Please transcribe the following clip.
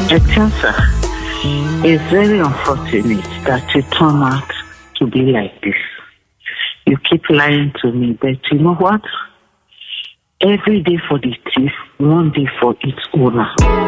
Etiasa, it's very unfortunate that you turn out to be like this. You keep lying to me, but you know what? Every day for the thief, one day for its owner.